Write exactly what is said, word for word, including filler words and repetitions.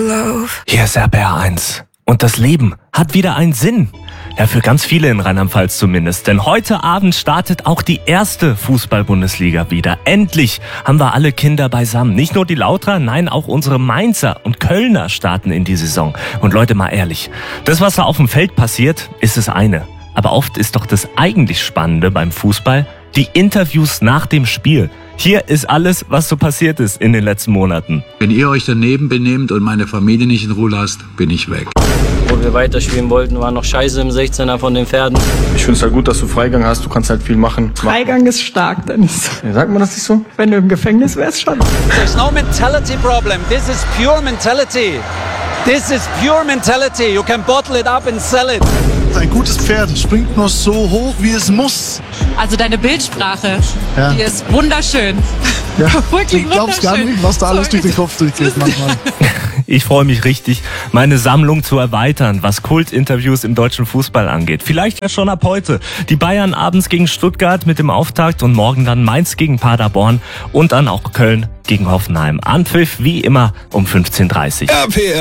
Hier ist R P R eins. Und das Leben hat wieder einen Sinn. Ja, für ganz viele in Rheinland-Pfalz zumindest. Denn heute Abend startet auch die erste Fußball-Bundesliga wieder. Endlich haben wir alle Kinder beisammen. Nicht nur die Lauterer, nein, auch unsere Mainzer und Kölner starten in die Saison. Und Leute, mal ehrlich, das, was da auf dem Feld passiert, ist das eine. Aber oft ist doch das eigentlich Spannende beim Fußball die Interviews nach dem Spiel. Hier ist alles, was so passiert ist in den letzten Monaten. Wenn ihr euch daneben benehmt und meine Familie nicht in Ruhe lasst, bin ich weg. Wo wir weiterspielen wollten, war noch Scheiße im sechzehner von den Pferden. Ich finde es halt gut, dass du Freigang hast. Du kannst halt viel machen. Freigang ist stark, Dennis. Ja, sagt man das nicht so? Wenn du im Gefängnis wärst, schon. There's no mentality problem. This is pure mentality. This is pure mentality. You can bottle it up and sell it. Ein gutes Pferd springt nur so hoch, wie es muss. Also deine Bildsprache, ja. Die ist wunderschön. Ja. Wirklich du glaubst gar nicht, was da alles durch den Kopf durchgeht manchmal. Ich freue mich richtig, meine Sammlung zu erweitern, was Kultinterviews im deutschen Fußball angeht. Vielleicht ja schon ab heute. Die Bayern abends gegen Stuttgart mit dem Auftakt und morgen dann Mainz gegen Paderborn und dann auch Köln gegen Hoffenheim. Anpfiff wie immer um fünfzehn Uhr dreißig. R P R